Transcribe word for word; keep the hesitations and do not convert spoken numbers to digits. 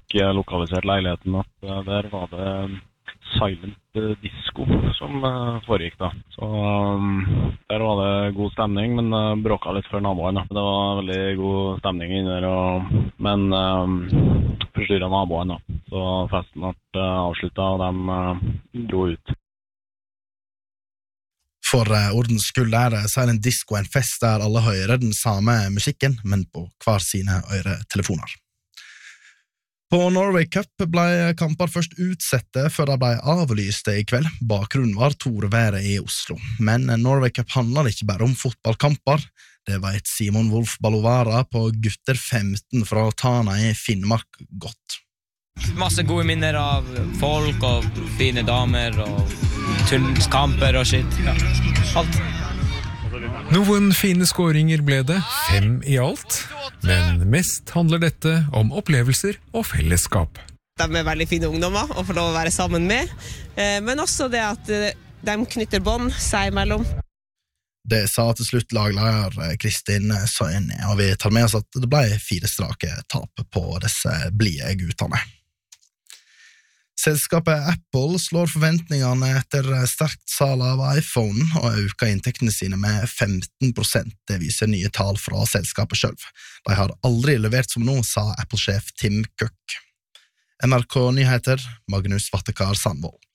fikk lokalisert leiligheten at der var det silent disco som foregikk da. Så der var det god stemning, men bråka litt for naboene. Det var veldig god stemning inne der, og, men forstyrret naboene da. Så festen ble avsluttet, og de dro ut. For ordens skyld er silent disco en fest der alle hører den samme musikken, men på hver sine øretelefoner. På Norway Cup ble kamper først utsette før de ble avlyste i kveld. Bakgrunnen var torværet i Oslo. Men Norway Cup handler ikke bare om fotballkamper. Det vet Simon Wolf Balovara på gutter femten fra Tana i Finnmark godt. Masse gode minner av folk og fine damer og tullskamper og shit. Ja, alt. Noen fine skåringer ble det, fem i alt, men mest handler dette om opplevelser og fellesskap. De er veldig fine ungdommer å få lov å være sammen med, men også det at de knytter bånd seg imellom. Det sa til slutt lagleder Kristin Søyne, og vi tar med oss at det ble fire strake tap på disse blige guttene. Selskapet Apple slår forventningene etter sterkt salg av iPhone og øker inntektene sine med femten prosent. Det viser nye tall fra selskapet selv. De har aldri levert som nå, sa Apple-sjef Tim Cook. N R K Nyheter, Magnus Vattekar Sandvold.